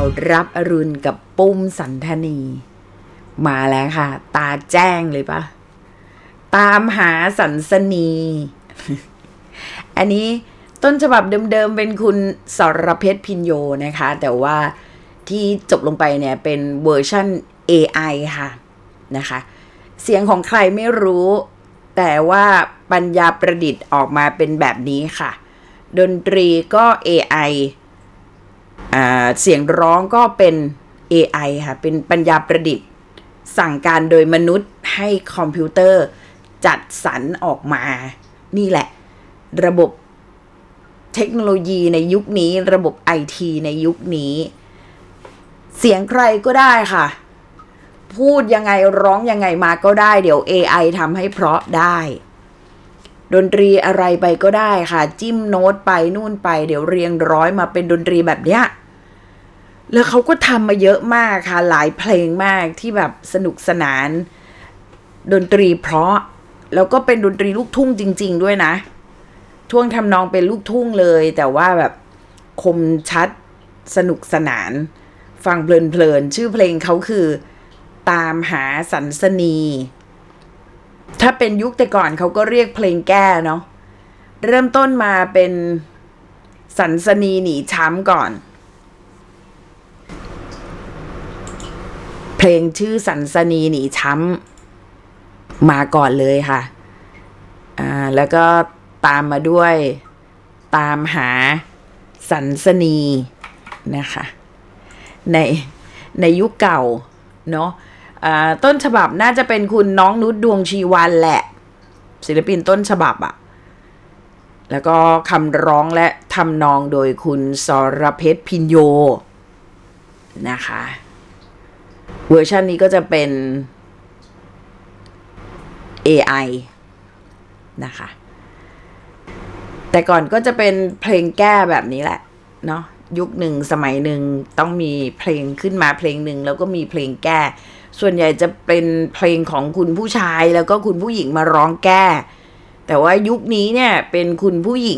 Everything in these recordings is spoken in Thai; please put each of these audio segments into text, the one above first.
รับอรุณกับปุ้มสันธนีมาแล้วค่ะตาแจ้งเลยปะตามหาสันสนี อันนี้ต้นฉบับเดิมๆเป็นคุณสรเพชรพินโยนะคะแต่ว่าที่จบลงไปเนี่ยเป็นเวอร์ชัน AI ค่ะนะคะเสียงของใครไม่รู้แต่ว่าปัญญาประดิษฐ์ออกมาเป็นแบบนี้ค่ะดนตรีก็ AI เสียงร้องก็เป็น AI ค่ะเป็นปัญญาประดิษฐ์สั่งการโดยมนุษย์ให้คอมพิวเตอร์จัดสรรออกมานี่แหละระบบเทคโนโลยีในยุคนี้ระบบ IT ในยุคนี้เสียงใครก็ได้ค่ะพูดยังไงร้องยังไงมาก็ได้เดี๋ยว AI ทำให้เพราะได้ดนตรีอะไรไปก็ได้ค่ะจิ้มโน้ตไปนู่นไปเดี๋ยวเรียงร้อยมาเป็นดนตรีแบบเนี้ยแล้วเขาก็ทำมาเยอะมากค่ะหลายเพลงมากที่แบบสนุกสนานดนตรีเพราะแล้วก็เป็นดนตรีลูกทุ่งจริงๆด้วยนะท่วงทำนองเป็นลูกทุ่งเลยแต่ว่าแบบคมชัดสนุกสนานฟังเพลินๆชื่อเพลงเขาคือตามหาสันสนีถ้าเป็นยุคแต่ก่อนเขาก็เรียกเพลงแก้เนาะเริ่มต้นมาเป็นสันสนีหนีช้ำก่อนเพลงชื่อสันสนีหนีช้ำมาก่อนเลยค่ะแล้วก็ตามมาด้วยตามหาสันสนีนะคะในยุคเก่าเนาะต้นฉบับน่าจะเป็นคุณน้องนุชดวงชีวันแหละศิลปินต้นฉบับแล้วก็คำร้องและทำนองโดยคุณสรเพชรพินโยนะคะเวอร์ชันนี้ก็จะเป็น AI นะคะแต่ก่อนก็จะเป็นเพลงแก้แบบนี้แหละเนาะยุคหนึ่งสมัยหนึ่งต้องมีเพลงขึ้นมาเพลงหนึ่งแล้วก็มีเพลงแก้ส่วนใหญ่จะเป็นเพลงของคุณผู้ชายแล้วก็คุณผู้หญิงมาร้องแก้แต่ว่ายุคนี้เนี่ยเป็นคุณผู้หญิง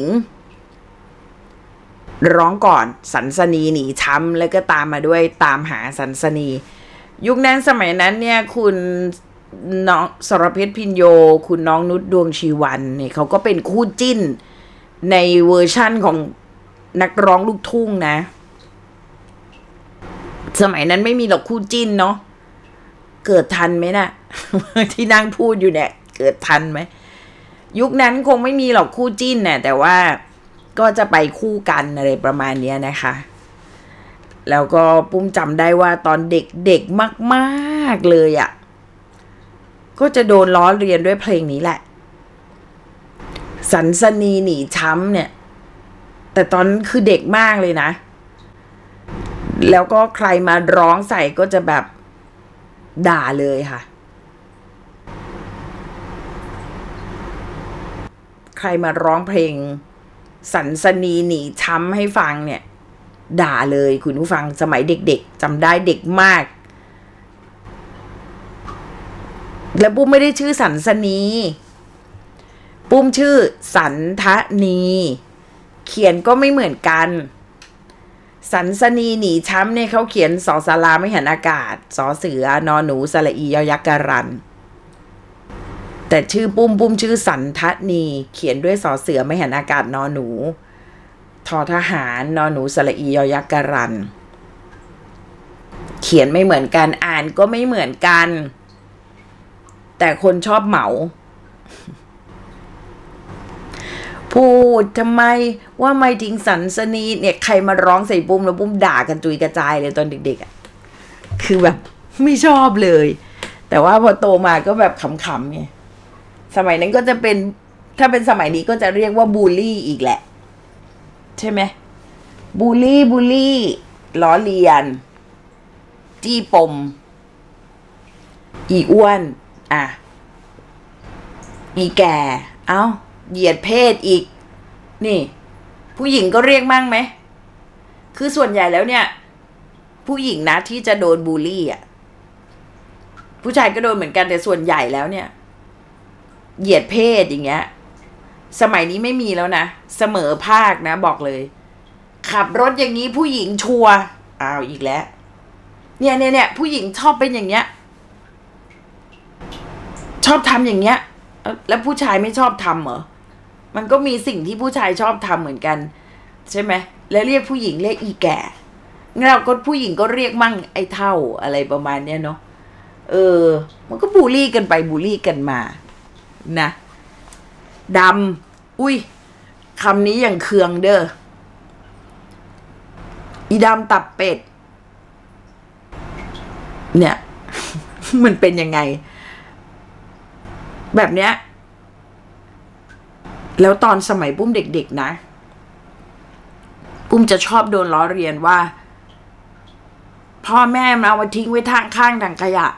ร้องก่อนสันสนีหนีช้ำแล้วก็ตามมาด้วยตามหาสันสนียุคนั้นสมัยนั้นเนี่ยคุณน้องสรเพชรพินโยคุณน้องนุชดวงชีวันเนี่ยเขาก็เป็นคู่จิ้นในเวอร์ชั่นของนักร้องลูกทุ่งนะสมัยนั้นไม่มีหรอกคู่จิ้นเนาะเกิดทันไหมนะ ที่นั่งพูดอยู่เนี่ยเกิดทันไหมยุคนั้นคงไม่มีหรอกคู่จิ้นเนี่ยแต่ว่าก็จะไปคู่กันอะไรประมาณนี้นะคะแล้วก็ปุ้มจำได้ว่าตอนเด็กๆมากๆเลยก็จะโดนล้อเลียนด้วยเพลงนี้แหละสันสนีหนีช้ำเนี่ยแต่ตอนคือเด็กมากเลยนะแล้วก็ใครมาร้องใส่ก็จะแบบด่าเลยค่ะใครมาร้องเพลงสันสนีหนีช้ำให้ฟังเนี่ยด่าเลยคุณผู้ฟังสมัยเด็กๆจำได้เด็กมากแล้วปุ้มไม่ได้ชื่อสันสนีปุ้มชื่อสันทนีเขียนก็ไม่เหมือนกันสันสนีหนีช้ำเนี่ยเขาเขียนสอสาราไม่หันอากาศสอเสือนอหนูสระอียอยักษ์การันแต่ชื่อปุ้มชื่อสันทนีเขียนด้วยสอเสือไม่หันอากาศนอหนูทอทหารนอหนูสระอียอยักษ์การันเขียนไม่เหมือนกันอ่านก็ไม่เหมือนกันแต่คนชอบเหมาพูดทำไมว่าไม่ทิ้งสันสนีเนี่ยใครมาร้องใส่ปุ้มแล้วปุ้มด่ากันจุยกระจายเลยตอนเด็กๆคือแบบไม่ชอบเลยแต่ว่าพอโตมาก็แบบขำๆไงสมัยนั้นก็จะเป็นถ้าเป็นสมัยนี้ก็จะเรียกว่าบูลลี่อีกแหละใช่ไหมบูลลี่ล้อเลียนจี้ปมอีอ้วนอีแก่เหยียดเพศอีกนี่ผู้หญิงก็เรียกมั่งไหมคือส่วนใหญ่แล้วเนี่ยผู้หญิงนะที่จะโดนบูลลี่ผู้ชายก็โดนเหมือนกันแต่ส่วนใหญ่แล้วเนี่ยเหยียดเพศอย่างเงี้ยสมัยนี้ไม่มีแล้วนะเสมอภาคนะบอกเลยขับรถอย่างนี้ผู้หญิงชัวร์อ้าวอีกแล้วเนี่ยผู้หญิงชอบเป็นอย่างเงี้ยชอบทำอย่างเงี้ยแล้วผู้ชายไม่ชอบทำเหรอมันก็มีสิ่งที่ผู้ชายชอบทำเหมือนกันใช่ไหมแล้วเรียกผู้หญิงเรียกอีแก่งั้นเราก็ผู้หญิงก็เรียกมั่งไอ้เท่าอะไรประมาณเนี้ยเนาะมันก็บูลลี่กันไปบูลลี่กันมานะดำอุ้ยคำนี้อย่างเคืองเด้ออีดำตับเป็ดเนี่ย มันเป็นยังไงแบบเนี้ยแล้วตอนสมัยปุ้มเด็กๆนะปุ้มจะชอบโดนล้อเรียนว่าพ่อแม่มาเอามาทิ้งไว้ทางข้างถังขยะ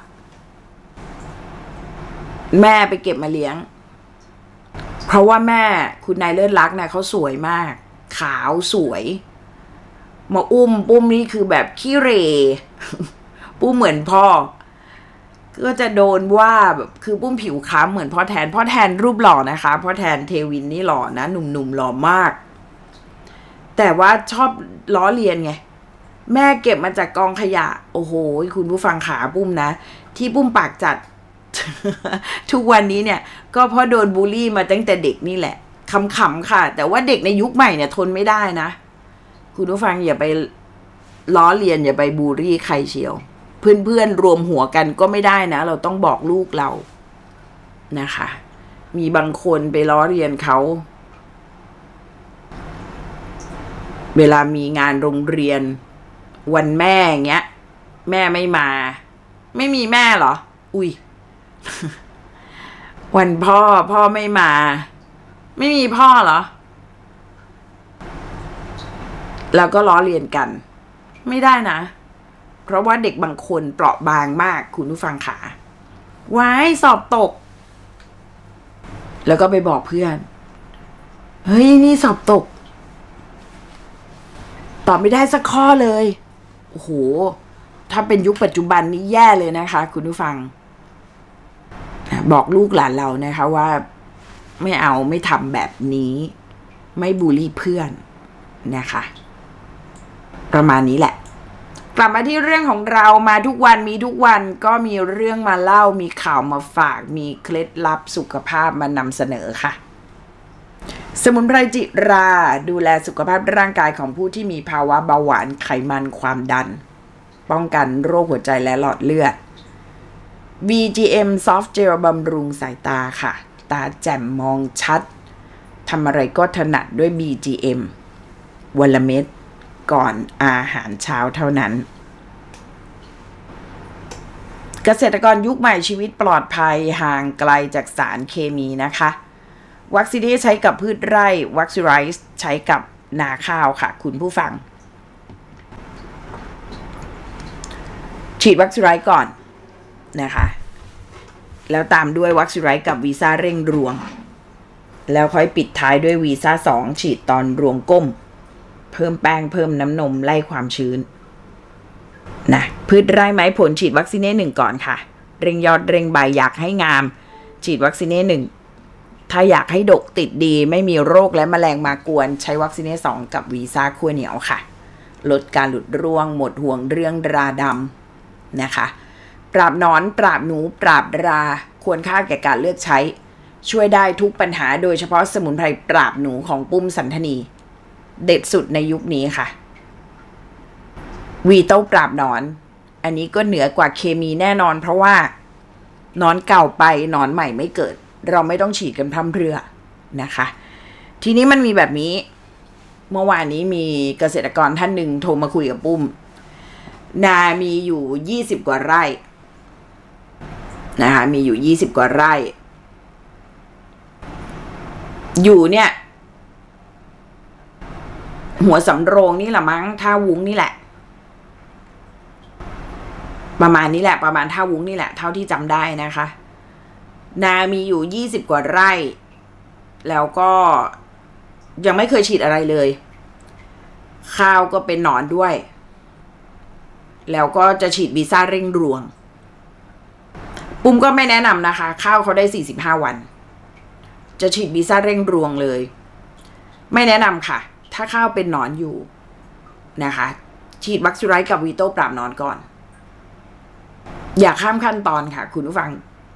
แม่ไปเก็บมาเลี้ยงเพราะว่าแม่คุณนายเลิศรักเนี่ยเขาสวยมากขาวสวยมาอุ้มปุ้มนี่คือแบบขี้เหร่ ปุ้มเหมือนพ่อก็จะโดนว่าแบบคือปุ้มผิวคล้ำเหมือนพ่อแทนรูปหล่อนะคะพ่อแทนเทวินนี่หล่อนะหนุ่มๆหล่อมากแต่ว่าชอบล้อเลียนไงแม่เก็บมาจากกองขยะโอ้โหคุณผู้ฟังขาปุ้มนะที่ปุ้มปากจัด ทุกวันนี้เนี่ยก็เพราะโดนบูลลี่มาตั้งแต่เด็กนี่แหละขำๆค่ะแต่ว่าเด็กในยุคใหม่เนี่ยทนไม่ได้นะคุณผู้ฟังอย่าไปล้อเลียนอย่าไปบูลลี่ใครเชียวเพื่อนๆรวมหัวกันก็ไม่ได้นะเราต้องบอกลูกเรานะคะมีบางคนไปล้อเลียนเขาเวลามีงานโรงเรียนวันแม่เงี้ยแม่ไม่มาไม่มีแม่เหรออุ้ย วันพ่อไม่มาไม่มีพ่อเหรอแล้วก็ล้อเลียนกันไม่ได้นะเพราะว่าเด็กบางคนเปราะบางมากคุณผู้ฟังขาว้ายสอบตกแล้วก็ไปบอกเพื่อนเฮ้ยนี่สอบตกตอบไม่ได้สักข้อเลยโอ้โหถ้าเป็นยุคปัจจุบันนี้แย่เลยนะคะคุณผู้ฟังบอกลูกหลานเรานะคะว่าไม่ทำแบบนี้ไม่บูลลี่เพื่อนนะคะประมาณนี้แหละกลับมาที่เรื่องของเรามาทุกวันมีทุกวันก็มีเรื่องมาเล่ามีข่าวมาฝากมีเคล็ดลับสุขภาพมานำเสนอค่ะสมุนไพรจิราดูแลสุขภาพร่างกายของผู้ที่มีภาวะเบาหวานไขมันความดันป้องกันโรคหัวใจและหลอดเลือด BGM Soft Gel บำรุงสายตาค่ะตาแจ่มมองชัดทำอะไรก็ถนัดด้วย BGM วันละเม็ดก่อนอาหารเช้าเท่านั้นเกษตรกรยุคใหม่ชีวิตปลอดภัยห่างไกลจากสารเคมีนะคะวัคซีนที่ใช้กับพืชไร่วัคซีไรส์ใช้กับนาข้าวค่ะคุณผู้ฟังฉีดวัคซีไรส์ก่อนนะคะแล้วตามด้วยวัคซีไรส์กับวีซ่าเร่งรวงแล้วค่อยปิดท้ายด้วยวีซ่า2ฉีดตอนรวงก้มเพิ่มแป้งเพิ่มน้ำนมไล่ความชื้นนะพืชไร่ไม้ผลฉีดวัคซีน1ก่อนค่ะเร่งยอดเร่งใบอยากให้งามฉีดวัคซีน1ถ้าอยากให้ดกติดดีไม่มีโรคและแมลงมากวนใช้วัคซีน2กับวีซ่าขั้วเหนียวค่ะลดการหลุดร่วงหมดห่วงเรื่องราดำนะคะปราบหนอนปราบหนูปราบราควรค่าแก่การเลือกใช้ช่วยได้ทุกปัญหาโดยเฉพาะสมุนไพรปราบหนูของปุ้มสันธนีเด็ดสุดในยุคนี้ค่ะวีโต้ปราบหนอนอันนี้ก็เหนือกว่าเคมีแน่นอนเพราะว่าหนอนเก่าไปหนอนใหม่ไม่เกิดเราไม่ต้องฉีดกันพร่ำเพรื่อนะคะทีนี้มันมีแบบนี้เมื่อวานนี้มีเกษตรกรท่านหนึ่งโทรมาคุยกับปุ้มนามีอยู่20กว่าไร่นะคะมีอยู่20กว่าไร่อยู่เนี่ยหัวสำโรงนี่แหละมั้งท่าวุ้งนี่แหละประมาณนี้แหละประมาณท่าวุ้งนี่แหละเท่าที่จำได้นะคะนามีอยู่20กว่าไร่แล้วก็ยังไม่เคยฉีดอะไรเลยข้าวก็เป็นหนอนด้วยแล้วก็จะฉีดวีซ่าเร่งรวงปุ้มก็ไม่แนะนำนะคะข้าวเขาได้45วันจะฉีดวีซ่าเร่งรวงเลยไม่แนะนำค่ะถ้าข้าวเป็นหนอนอยู่นะคะฉฉีดวัคซูไรต์กับวีโต้ปราบหนอนก่อน อย่าข้ามขั้นตอนค่ะคุณผู้ฟัง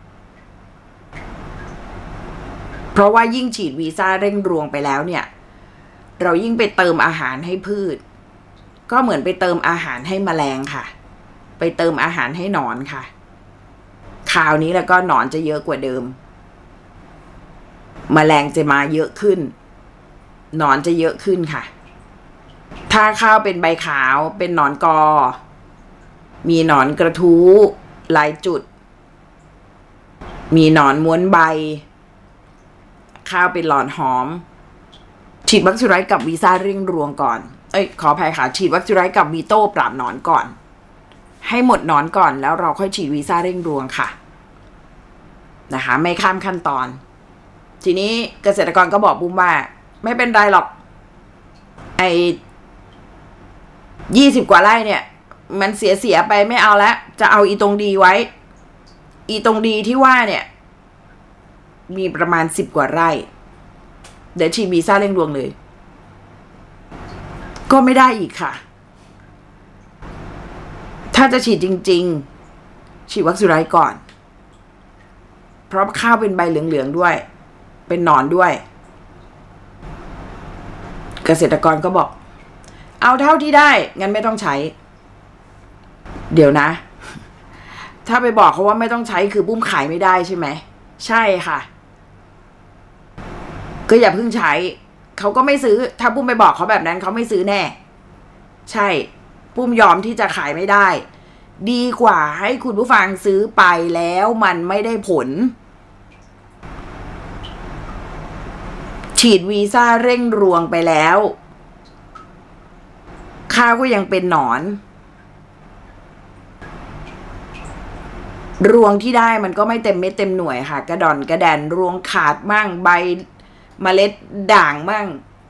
เพราะว่ายิ่งฉีดวีซ่าเร่งรวงไปแล้วเนี่ยเรายิ่งไปเติมอาหารให้พืชก็เหมือนไปเติมอาหารให้แมลงค่ะไปเติมอาหารให้หนอนค่ะคราวนี้แล้วก็หนอนจะเยอะกว่าเดิมแมลงจะมาเยอะขึ้นหนอนจะเยอะขึ้นค่ะถ้าข้าวเป็นใบขาวเป็นหนอนกอมีหนอนกระทู้หลายจุดมีหนอนม้วนใบข้าวเป็นหลอนหอมฉีดวัคซีนไรกับวีซ่าเร่งรวงก่อนขออภัยค่ะฉีดวัคซีนไรกับวีโต้ปราบหนอนก่อนให้หมดหนอนก่อนแล้วเราค่อยฉีดวีซ่าเร่งรวงค่ะนะคะไม่ข้ามขั้นตอนทีนี้เกษตรกรก็บอกบุ้มว่าไม่เป็นไรหรอก20 กว่าไร่เนี่ยมันเสียไปไม่เอาแล้วจะเอาอีตรงดีไว้อีตรงดีที่ว่าเนี่ยมีประมาณ10 กว่าไร่เดี๋ยวฉีดวีซ่าเร่งรวงเลยก็ไม่ได้อีกค่ะถ้าจะฉีดจริงๆฉีดวัคซีนไรก่อนเพราะข้าวเป็นใบเหลืองๆด้วยเป็นหนอนด้วยเกษตรกรก็บอกเอาเท่าที่ได้งั้นไม่ต้องใช้เดี๋ยวนะถ้าไปบอกเขาว่าไม่ต้องใช้คือปุ้มขายไม่ได้ใช่ไหมใช่ค่ะก็อย่าเพิ่งใช้เขาก็ไม่ซื้อถ้าปุ้มไปบอกเขาแบบนั้นเขาไม่ซื้อแน่ใช่ปุ้มยอมที่จะขายไม่ได้ดีกว่าให้คุณผู้ฟังซื้อไปแล้วมันไม่ได้ผลฉีดวีซ่าเร่งรวงไปแล้วข้าวก็ยังเป็นหนอนรวงที่ได้มันก็ไม่เต็มเม็ดเต็มหน่วยค่ะกระดอนกระแดนรวงขาดมั่งใบเมล็ดด่างมั่ง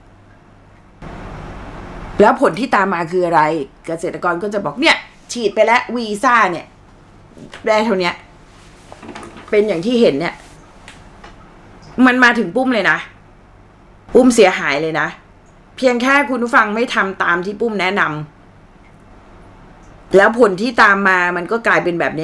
แล้วผลที่ตามมาคืออะไรเกษตรกรก็จะบอกเนี่ยฉีดไปแล้ววีซ่าเนี่ยได้เท่านี้เป็นอย่างที่เห็นเนี่ยมันมาถึงปุ้มเลยนะปุ้มเสียหายเลยนะเพียงแค่คุณผู้ฟังไม่ทำตามที่ปุ้มแนะนำแล้วผลที่ตามมามันก็กลายเป็นแบบนี้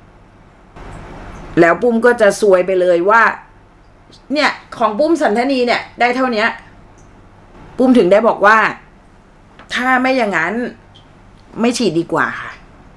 แล้วปุ้มก็จะซวยไปเลยว่าเนี่ยของปุ้มสันทนีเนี่ยได้เท่านี้ปุ้มถึงได้บอกว่าถ้าไม่อย่างนั้นไม่ฉีดดีกว่าค่ะ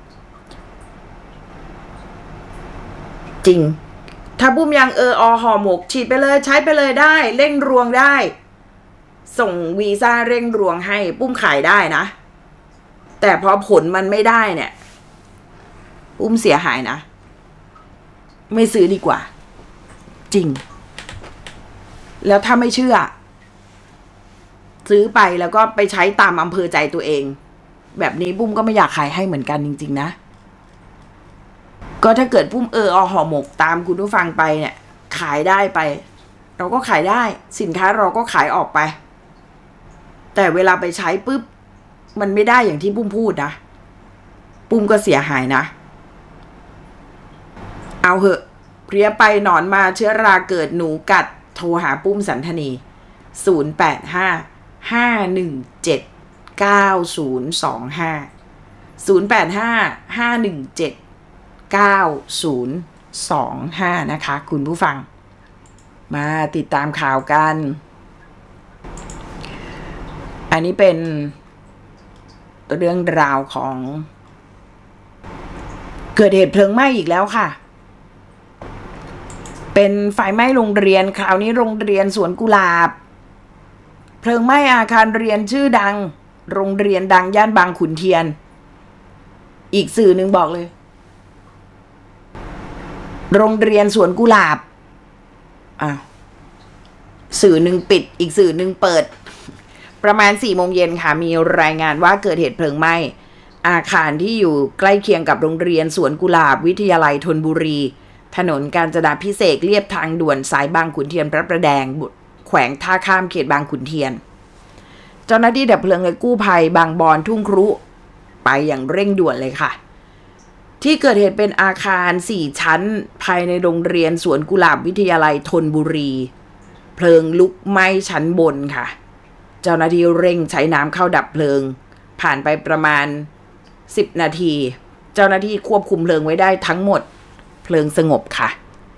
จริงถ้าปุ้มยังห่อหมกฉีดไปเลยใช้ไปเลยได้เร่งรวงได้ส่งวีซ่าเร่งรวงให้ปุ้มขายได้นะแต่พอผลมันไม่ได้เนี่ยปุ้มเสียหายนะไม่ซื้อดีกว่าจริงแล้วถ้าไม่เชื่อซื้อไปแล้วก็ไปใช้ตามอำเภอใจตัวเองแบบนี้ปุ้มก็ไม่อยากขายให้เหมือนกันจริงๆนะก็ถ้าเกิดปุ้มห่อหมกตามคุณผู้ฟังไปเนี่ยขายได้ไปเราก็ขายได้สินค้าเราก็ขายออกไปแต่เวลาไปใช้ปุ๊บมันไม่ได้อย่างที่ปุ้มพูดนะปุ้มก็เสียหายนะเอาเหอะเพลียไปหนอนมาเชื้อราเกิดหนูกัดโทรหาปุ้มสันทนี0855179025นะคะคุณผู้ฟังมาติดตามข่าวกันอันนี้เป็นเรื่องราวของเกิดเหตุเพลิงไหม้อีกแล้วค่ะเป็นไฟไหม้โรงเรียนคราวนี้โรงเรียนสวนกุหลาบเพลิงไหม้อาคารเรียนชื่อดังโรงเรียนดังย่านบางขุนเทียนอีกสื่อหนึ่งบอกเลยโรงเรียนสวนกุหลาบสื่อหนึ่งปิดอีกสื่อหนึ่งเปิดประมาณ4:00 นค่ะมีรายงานว่าเกิดเหตุเพลิงไหม้อาคารที่อยู่ใกล้เคียงกับโรงเรียนสวนกุหลาบวิทยาลัยธนบุรีถนนกาญจนาภิเษกเลียบทางด่วนสายบางขุนเทียนพระประแดงแขวงท่าข้ามเขตบางขุนเทียนเจ้าหน้าที่ดับเพลิงและกู้ภัยบางบอนทุ่งครุไปอย่างเร่งด่วนเลยค่ะที่เกิดเหตุเป็นอาคาร4 ชั้นภายในโรงเรียนสวนกุหลาบวิทยาลัยธนบุรีเพลิงลุกไหม้ชั้นบนค่ะเจ้าหน้าที่เร่งใช้น้ำเข้าดับเพลิงผ่านไปประมาณ10 นาทีเจ้าหน้าที่ควบคุมเพลิงไว้ได้ทั้งหมดเพลิงสงบค่ะ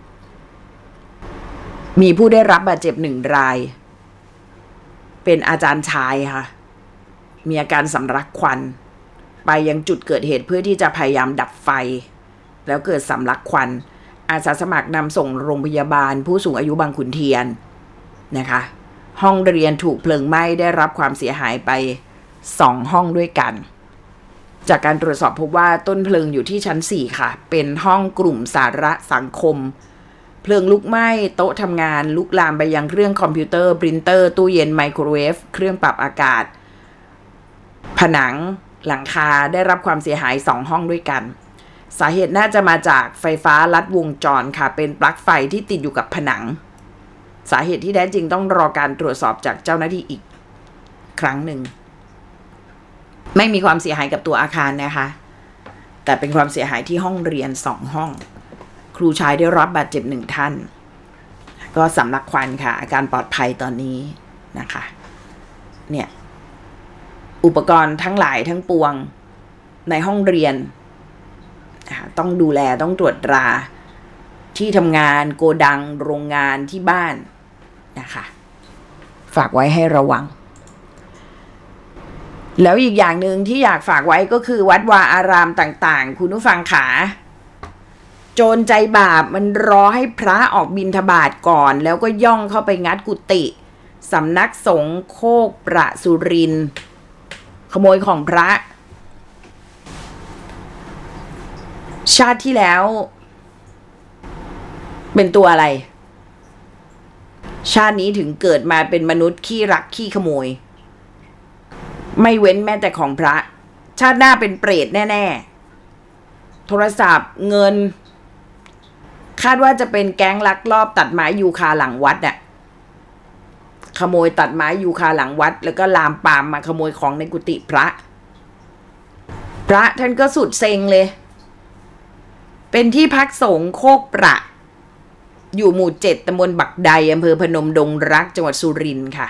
มีผู้ได้รับบาดเจ็บ1 รายเป็นอาจารย์ชายค่ะมีอาการสำลักควันไปยังจุดเกิดเหตุเพื่อที่จะพยายามดับไฟแล้วเกิดสำลักควันอาสาสมัครนำส่งโรงพยาบาลผู้สูงอายุบางขุนเทียนนะคะห้องเรียนถูกเพลิงไหม้ได้รับความเสียหายไป2 ห้องด้วยกันจากการตรวจสอบพบว่าต้นเพลิงอยู่ที่ชั้น4ค่ะเป็นห้องกลุ่มสาระสังคมเพลิงลุกไหม้โต๊ะทำงานลุกลามไปยังเครื่องคอมพิวเตอร์ปรินเตอร์ตู้เย็นไมโครเวฟเครื่องปรับอากาศผนังหลังคาได้รับความเสียหาย2 ห้องด้วยกันสาเหตุน่าจะมาจากไฟฟ้าลัดวงจรค่ะเป็นปลั๊กไฟที่ติดอยู่กับผนังสาเหตุที่แท้จริงต้องรอการตรวจสอบจากเจ้าหน้าที่อีกครั้งหนึ่งไม่มีความเสียหายกับตัวอาคารนะคะแต่เป็นความเสียหายที่ห้องเรียน2 ห้องครูชายได้รับบาดเจ็บ1 ท่านก็สำลักควันค่ะอาการปลอดภัยตอนนี้นะคะเนี่ยอุปกรณ์ทั้งหลายทั้งปวงในห้องเรียนต้องดูแลต้องตรวจตราที่ทำงานโกดังโรงงานที่บ้านนะคะฝากไว้ให้ระวังแล้วอีกอย่างหนึ่งที่อยากฝากไว้ก็คือวัดวาอารามต่างๆคุณผู้ฟังขาโจรใจบาปมันรอให้พระออกบิณฑบาตก่อนแล้วก็ย่องเข้าไปงัดกุฏิสำนักสงฆ์โคกประสุรินทร์ขโมยของพระชาติที่แล้วเป็นตัวอะไรชาตินี้ถึงเกิดมาเป็นมนุษย์ขี้รักขี้ขโมยไม่เว้นแม้แต่ของพระชาติหน้าเป็นเปรตแน่ๆโทรศัพท์เงินคาดว่าจะเป็นแก๊งลักลอบตัดไม้ยูคาหลังวัดน่ะขโมยตัดไม้ยูคาหลังวัดแล้วก็ลามปามมาขโมยของในกุฏิพระท่านก็สุดเซ็งเลยเป็นที่พักสงฆ์โคกประอยู่หมู่7ตำบลบักใดอำเภอพนมดงรักจังหวัดสุรินทร์ค่ะ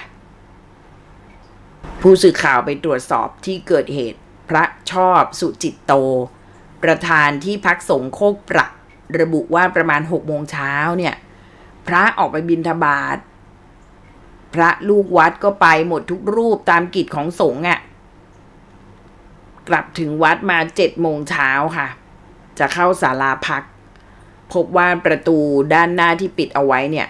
ผู้สื่อข่าวไปตรวจสอบที่เกิดเหตุพระชอบสุจิตโตประธานที่พักสงฆ์โคกประระบุว่าประมาณ6 โมงเช้าเนี่ยพระออกไปบิณฑบาตพระลูกวัดก็ไปหมดทุกรูปตามกิจของสงฆ์กลับถึงวัดมา7 โมงเช้าค่ะจะเข้าศาลาพักพบว่าประตูด้านหน้าที่ปิดเอาไว้เนี่ย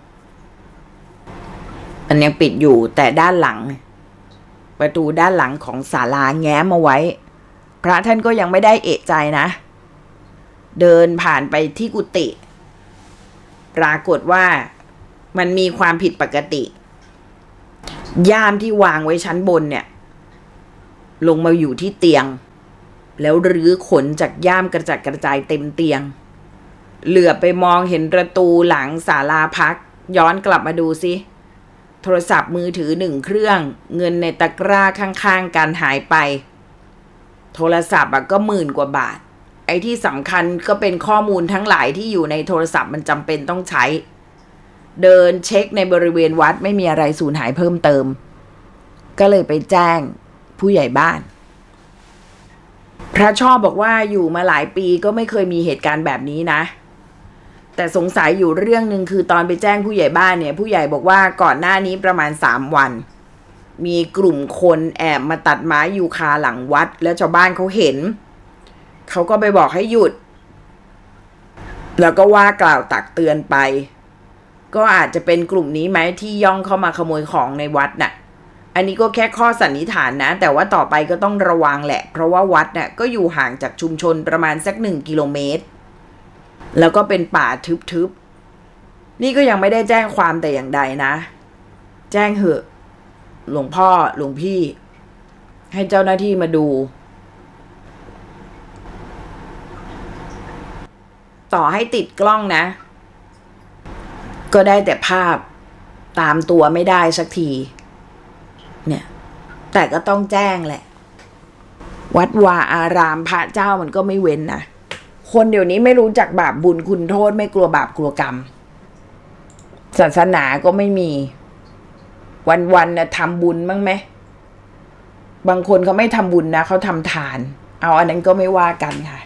มันยังปิดอยู่แต่ด้านหลังประตูด้านหลังของศาลาแง้มเอาไว้พระท่านก็ยังไม่ได้เอะใจนะเดินผ่านไปที่กุฏิปรากฏว่ามันมีความผิดปกติย่ามที่วางไว้ชั้นบนเนี่ยลงมาอยู่ที่เตียงแล้วรื้อขนจากย่ามกระจัดกระจายเต็มเตียงเหลือไปมองเห็นประตูหลังศาลาพักย้อนกลับมาดูสิโทรศัพท์มือถือ1 เครื่องเงินในตะกร้าข้างๆกันหายไปโทรศัพท์ก็10,000 กว่าบาทไอ้ที่สำคัญก็เป็นข้อมูลทั้งหลายที่อยู่ในโทรศัพท์มันจำเป็นต้องใช้เดินเช็คในบริเวณวัดไม่มีอะไรสูญหายเพิ่มเติมก็เลยไปแจ้งผู้ใหญ่บ้านพระชอบบอกว่าอยู่มาหลายปีก็ไม่เคยมีเหตุการณ์แบบนี้นะแต่สงสัยอยู่เรื่องนึงคือตอนไปแจ้งผู้ใหญ่บ้านเนี่ยผู้ใหญ่บอกว่าก่อนหน้านี้ประมาณ3 วันมีกลุ่มคนแอบมาตัดไม้ยูคาหลังวัดแล้วชาวบ้านเขาเห็นเขาก็ไปบอกให้หยุดแล้วก็ว่ากล่าวตักเตือนไปก็อาจจะเป็นกลุ่มนี้ไหมที่ย่องเข้ามาขโมยของในวัดน่ะอันนี้ก็แค่ข้อสันนิษฐานนะแต่ว่าต่อไปก็ต้องระวังแหละเพราะว่าวัดน่ะก็อยู่ห่างจากชุมชนประมาณสัก1 กิโลเมตรแล้วก็เป็นป่าทึบๆนี่ก็ยังไม่ได้แจ้งความแต่อย่างใดนะแจ้งเหอะหลวงพ่อหลวงพี่ให้เจ้าหน้าที่มาดูต่อให้ติดกล้องนะก็ได้แต่ภาพตามตัวไม่ได้สักทีเนี่ยแต่ก็ต้องแจ้งแหละวัดวาอารามพระเจ้ามันก็ไม่เว้นนะคนเดี๋ยวนี้ไม่รู้จักบาปบุญคุณโทษไม่กลัวบาปกลัวกรรมศาสนาก็ไม่มีวันๆนะทำบุญบ้างไหมบางคนเขาไม่ทำบุญนะเขาทำทานเอาอันนั้นก็ไม่ว่ากันค่ะ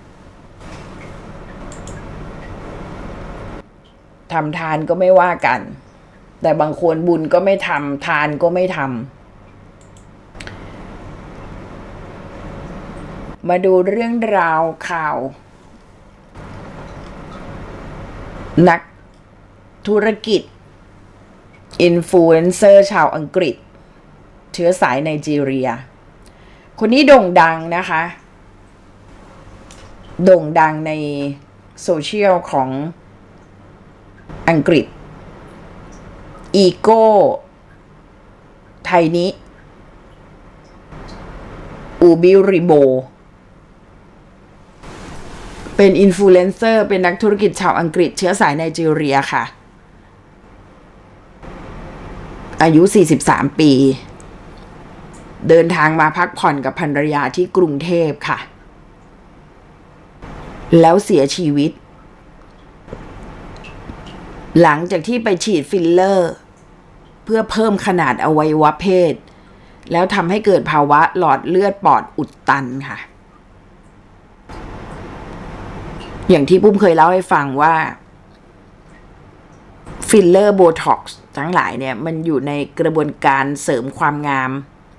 ทำทานก็ไม่ว่ากันแต่บางคนบุญก็ไม่ทำทานก็ไม่ทำมาดูเรื่องราวข่าวนักธุรกิจอินฟลูเอนเซอร์ชาวอังกฤษเชื้อสายไนจีเรียคนนี้โด่งดังนะคะโด่งดังในโซเชียลของอังกฤษอีโก้ไทนิอูบิริโบเป็นอินฟลูเอนเซอร์เป็นนักธุรกิจชาวอังกฤษเชื้อสายไนจีเรียค่ะอายุ43ปีเดินทางมาพักผ่อนกับภรรยาที่กรุงเทพค่ะแล้วเสียชีวิตหลังจากที่ไปฉีดฟิลเลอร์เพื่อเพิ่มขนาดอวัยวะเพศแล้วทำให้เกิดภาวะหลอดเลือดปอดอุดตันค่ะอย่างที่ปุ้มเคยเล่าให้ฟังว่าฟิลเลอร์โบท็อกซ์ทั้งหลายเนี่ยมันอยู่ในกระบวนการเสริมความงาม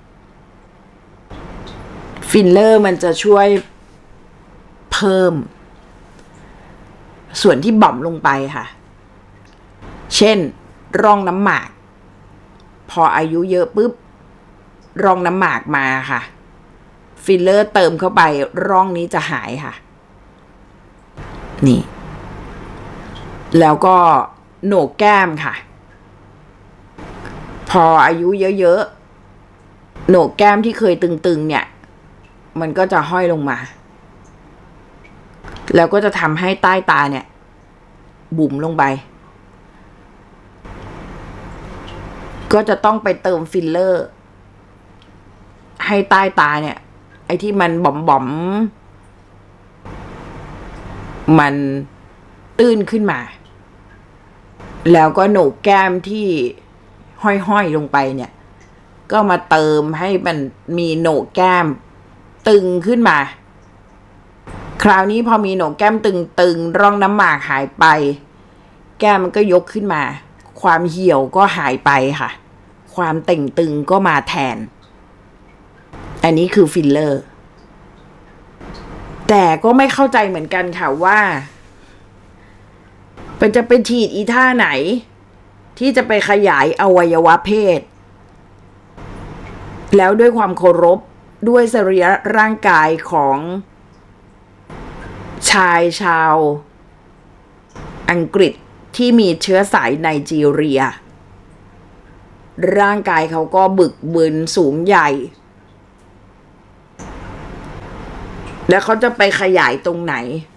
ฟิลเลอร์มันจะช่วยเพิ่มส่วนที่บ่อมลงไปค่ะเช่นร่องน้ำหมากพออายุเยอะปุ๊บร่องน้ำหมากมาค่ะฟิลเลอร์เติมเข้าไปร่องนี้จะหายค่ะนี่แล้วก็โหนกแก้มค่ะพออายุเยอะๆโหนกแก้มที่เคยตึงๆเนี่ยมันก็จะห้อยลงมาแล้วก็จะทำให้ใต้ตาเนี่ยบุ๋มลงไปก็จะต้องไปเติมฟิลเลอร์ให้ใต้ตาเนี่ยไอ้ที่มันบ่อมมันตื้นขึ้นมาแล้วก็โหนกแก้มที่ห้อยลงไปเนี่ยก็มาเติมให้มันมีโหนกแก้มตึงขึ้นมาคราวนี้พอมีโหนกแก้มตึงร่องน้ำหมากหายไปแก้มมันก็ยกขึ้นมาความเหี่ยวก็หายไปค่ะความเต่งตึงก็มาแทนอันนี้คือฟิลเลอร์แต่ก็ไม่เข้าใจเหมือนกันค่ะว่ามันจะเป็นฉีดอีท่าไหนที่จะไปขยายอวัยวะเพศแล้วด้วยความเคารพด้วยสรีระร่างกายของชายชาวอังกฤษที่มีเชื้อสายไนจีเรียร่างกายเขาก็บึกบึนสูงใหญ่แล้วเขาจะไปขยายตรงไหน